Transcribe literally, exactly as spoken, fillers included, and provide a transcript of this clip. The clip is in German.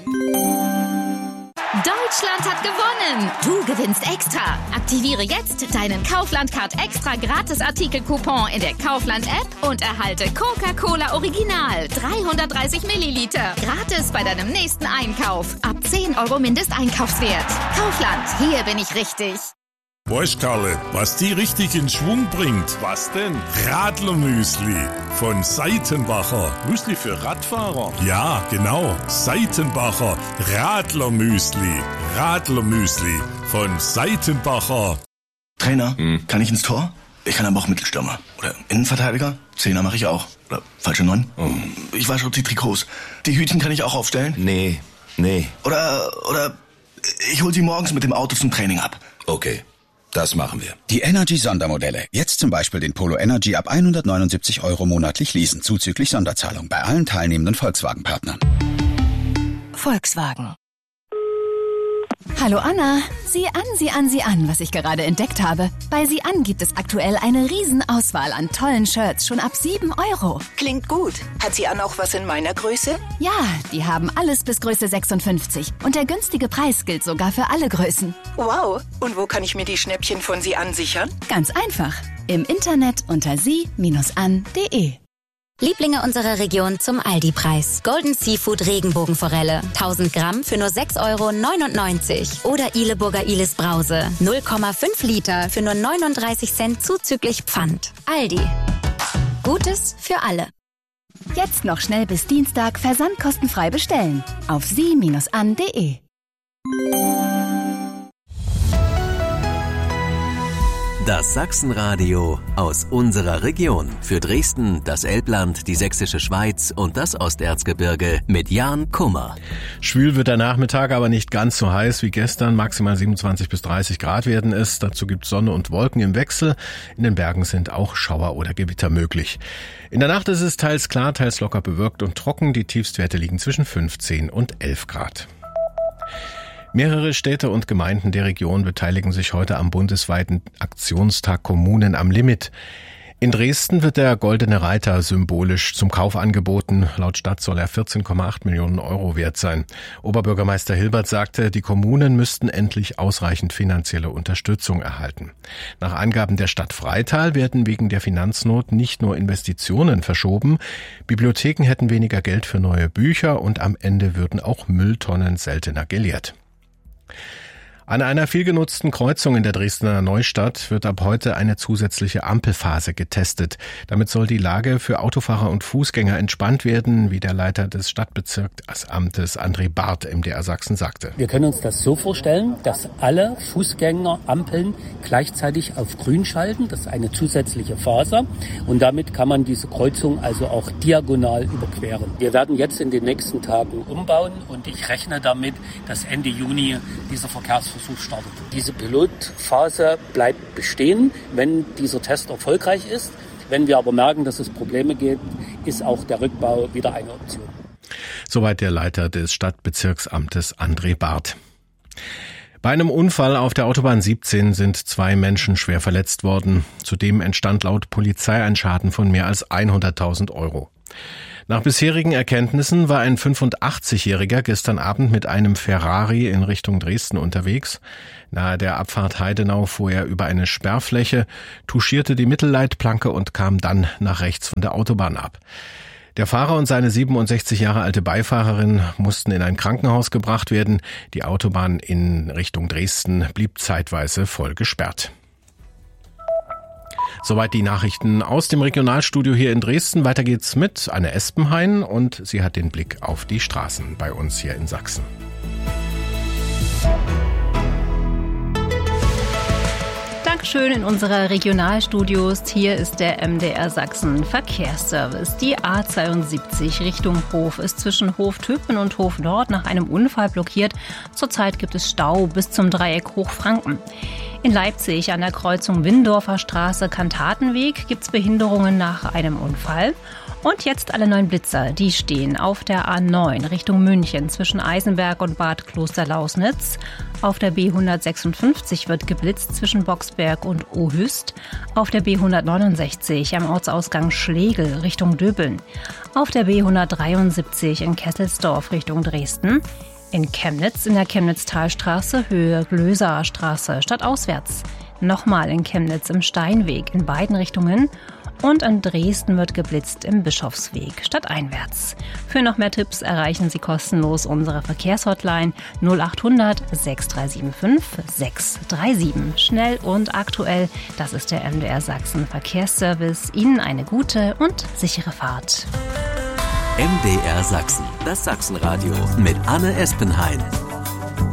Deutschland hat gewonnen! Du gewinnst extra! Aktiviere jetzt deinen Kaufland-Card extra Gratis-Artikel-Coupon in der Kaufland-App und erhalte Coca-Cola Original dreihundertdreißig Milliliter gratis bei deinem nächsten Einkauf. Ab zehn Euro Mindesteinkaufswert. Kaufland, hier bin ich richtig. Weißt Karle, was die richtig in Schwung bringt? Was denn? Radlermüsli von Seitenbacher. Müsli für Radfahrer? Ja, genau. Seitenbacher Radlermüsli. Radlermüsli von Seitenbacher. Trainer, hm. kann ich ins Tor? Ich kann aber auch Mittelstürmer. Oder Innenverteidiger. Zehner mache ich auch. Oder falsche Neun. Oh. Ich wasche die Trikots. Die Hütchen kann ich auch aufstellen? Nee, nee. Oder, oder ich hol sie morgens mit dem Auto zum Training ab. Okay. Das machen wir. Die Energy-Sondermodelle. Jetzt zum Beispiel den Polo Energy ab hundertneunundsiebzig Euro monatlich leasen, zuzüglich Sonderzahlung bei allen teilnehmenden Volkswagen-Partnern. Volkswagen. Hallo Anna, sieh an, sieh an, sieh an, was ich gerade entdeckt habe. Bei sieh an gibt es aktuell eine Riesenauswahl an tollen Shirts, schon ab sieben Euro. Klingt gut. Hat sieh an auch was in meiner Größe? Ja, die haben alles bis Größe sechsundfünfzig. Und der günstige Preis gilt sogar für alle Größen. Wow, und wo kann ich mir die Schnäppchen von sieh an sichern? Ganz einfach, im Internet unter sie Bindestrich an punkt de. Lieblinge unserer Region zum Aldi-Preis. Golden Seafood Regenbogenforelle. tausend Gramm für nur sechs Euro neunundneunzig. Oder Ileburger Ilis Brause. null Komma fünf Liter für nur neununddreißig Cent zuzüglich Pfand. Aldi. Gutes für alle. Jetzt noch schnell bis Dienstag versandkostenfrei bestellen. Auf sie Bindestrich an punkt de. Das Sachsenradio aus unserer Region. Für Dresden, das Elbland, die Sächsische Schweiz und das Osterzgebirge mit Jan Kummer. Schwül wird der Nachmittag, aber nicht ganz so heiß wie gestern. Maximal siebenundzwanzig bis dreißig Grad werden es. Dazu gibt es Sonne und Wolken im Wechsel. In den Bergen sind auch Schauer oder Gewitter möglich. In der Nacht ist es teils klar, teils locker bewölkt und trocken. Die Tiefstwerte liegen zwischen fünfzehn und elf Grad. Mehrere Städte und Gemeinden der Region beteiligen sich heute am bundesweiten Aktionstag Kommunen am Limit. In Dresden wird der Goldene Reiter symbolisch zum Kauf angeboten. Laut Stadt soll er vierzehn Komma acht Millionen Euro wert sein. Oberbürgermeister Hilbert sagte, die Kommunen müssten endlich ausreichend finanzielle Unterstützung erhalten. Nach Angaben der Stadt Freital werden wegen der Finanznot nicht nur Investitionen verschoben, Bibliotheken hätten weniger Geld für neue Bücher und am Ende würden auch Mülltonnen seltener geleert. An einer vielgenutzten Kreuzung in der Dresdner Neustadt wird ab heute eine zusätzliche Ampelphase getestet. Damit soll die Lage für Autofahrer und Fußgänger entspannt werden, wie der Leiter des Stadtbezirksamtes André Barth M D R Sachsen sagte. Wir können uns das so vorstellen, dass alle Fußgängerampeln gleichzeitig auf grün schalten. Das ist eine zusätzliche Phase und damit kann man diese Kreuzung also auch diagonal überqueren. Wir werden jetzt in den nächsten Tagen umbauen und ich rechne damit, dass Ende Juni dieser Verkehrsversuch startet. Diese Pilotphase bleibt bestehen, wenn dieser Test erfolgreich ist. Wenn wir aber merken, dass es Probleme gibt, ist auch der Rückbau wieder eine Option. Soweit der Leiter des Stadtbezirksamtes André Barth. Bei einem Unfall auf der Autobahn siebzehn sind zwei Menschen schwer verletzt worden. Zudem entstand laut Polizei ein Schaden von mehr als hunderttausend Euro. Nach bisherigen Erkenntnissen war ein fünfundachtzigjähriger gestern Abend mit einem Ferrari in Richtung Dresden unterwegs. Nahe der Abfahrt Heidenau fuhr er über eine Sperrfläche, touchierte die Mittelleitplanke und kam dann nach rechts von der Autobahn ab. Der Fahrer und seine siebenundsechzig Jahre alte Beifahrerin mussten in ein Krankenhaus gebracht werden. Die Autobahn in Richtung Dresden blieb zeitweise voll gesperrt. Soweit die Nachrichten aus dem Regionalstudio hier in Dresden. Weiter geht's mit Anne Espenhain und sie hat den Blick auf die Straßen bei uns hier in Sachsen. Dankeschön in unserer Regionalstudios. Hier ist der M D R Sachsen Verkehrsservice. Die A zweiundsiebzig Richtung Hof ist zwischen Hof Töpen und Hof Nord nach einem Unfall blockiert. Zurzeit gibt es Stau bis zum Dreieck Hochfranken. In Leipzig an der Kreuzung Windorfer Straße Kantatenweg gibt es Behinderungen nach einem Unfall. Und jetzt alle neun Blitzer, die stehen auf der A neun Richtung München zwischen Eisenberg und Bad Klosterlausnitz. Auf der B hundertsechsundfünfzig wird geblitzt zwischen Boxberg und Ohüst. Auf der B hundertneunundsechzig am Ortsausgang Schlegel Richtung Döbeln. Auf der B hundertdreiundsiebzig in Kesselsdorf Richtung Dresden. In Chemnitz in der Chemnitz-Talstraße Höhe Glöser-Straße stadtauswärts. Nochmal in Chemnitz im Steinweg in beiden Richtungen. Und in Dresden wird geblitzt im Bischofsweg stadteinwärts. Für noch mehr Tipps erreichen Sie kostenlos unsere Verkehrshotline null acht hundert sechs drei sieben fünf sechs drei sieben. Schnell und aktuell, das ist der M D R Sachsen Verkehrsservice. Ihnen eine gute und sichere Fahrt. M D R Sachsen, das Sachsenradio mit Anne Espenhain.